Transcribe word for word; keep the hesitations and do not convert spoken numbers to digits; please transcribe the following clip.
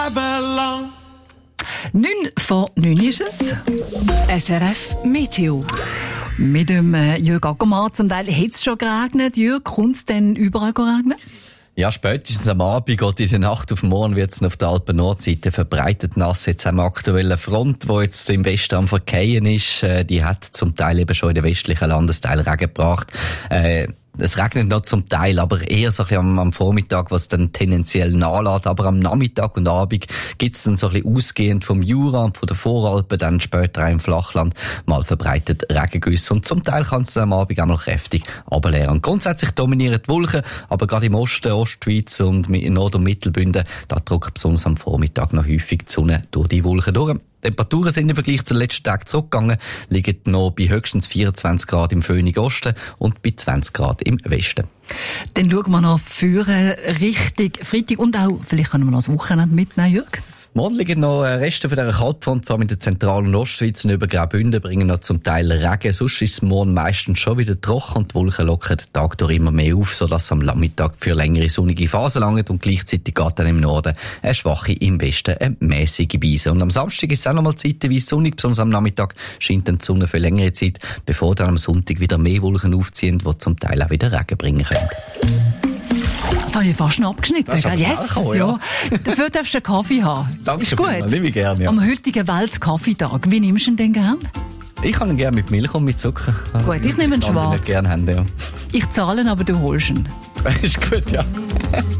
neun vor neun ist es. S R F Meteo. Mit dem äh, Jürg Ackermann, zum Teil hat es schon geregnet. Jürg, kommt es denn überall regnen? Ja, spätestens am Abend oder in der Nacht auf morgen wird es auf der Alpen-Nordseite verbreitet nass. Jetzt haben wir aktuelle Front, die jetzt im Westen am Verkehren ist. Äh, die hat zum Teil eben schon in den westlichen Landesteilen Regen gebracht. Äh, Es regnet noch zum Teil, aber eher so ein bisschen am, am Vormittag, was dann tendenziell nachlässt. Aber am Nachmittag und Abend gibt's dann so ein bisschen ausgehend vom Jura und von der Voralpen, dann später auch im Flachland mal verbreitet Regengüsse. Und zum Teil kann es am Abend auch mal kräftig runterleeren. Grundsätzlich dominieren die Wolken, aber gerade im Osten, Ostschweiz und in Nord- und Mittelbünden, da drückt besonders am Vormittag noch häufig die Sonne durch die Wolken durch. Die Temperaturen sind im Vergleich zum letzten Tag zurückgegangen, liegen noch bei höchstens vierundzwanzig Grad im Föhnig Osten und bei zwanzig Grad im Westen. Dann schauen wir noch für richtig Freitag und auch, vielleicht können wir noch das Wochenende mitnehmen, Jürg. Morgen liegen noch Reste von dieser Kaltfront, vor allem in der Zentral- und Ostschweiz und über Graubünden, bringen noch zum Teil Regen. Sonst ist es morgen meistens schon wieder trocken und die Wolken lockern den Tag durch immer mehr auf, sodass es am Nachmittag für längere sonnige Phasen langt und gleichzeitig geht dann im Norden eine schwache, im Westen eine mäßige Beise. Und am Samstag ist es auch noch mal zeitweise sonnig, besonders am Nachmittag scheint dann die Sonne für längere Zeit, bevor dann am Sonntag wieder mehr Wolken aufziehen, die zum Teil auch wieder Regen bringen können. Das habe ich fast noch abgeschnitten. Das ist yes, auch, ja. Dafür darfst du einen Kaffee haben. Danke ist gut. Nehme ich gerne, ja. Am heutigen Weltkaffeetag. Wie nimmst du ihn denn gern? Ich kann ihn gerne mit Milch und mit Zucker. Gut, ich nehme ihn schwarz. Ich gerne haben, ja. Ich zahle, aber du holst ihn. Ist gut, ja.